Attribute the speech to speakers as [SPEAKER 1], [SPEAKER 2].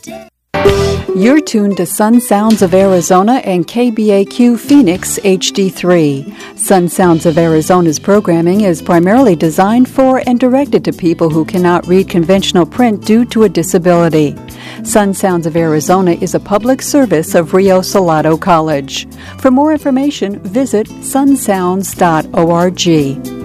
[SPEAKER 1] day.
[SPEAKER 2] You're tuned to Sun Sounds of Arizona and KBAQ Phoenix HD3. Sun Sounds of Arizona's programming is primarily designed for and directed to people who cannot read conventional print due to a disability. Sun Sounds of Arizona is a public service of Rio Salado College. For more information, visit sunsounds.org.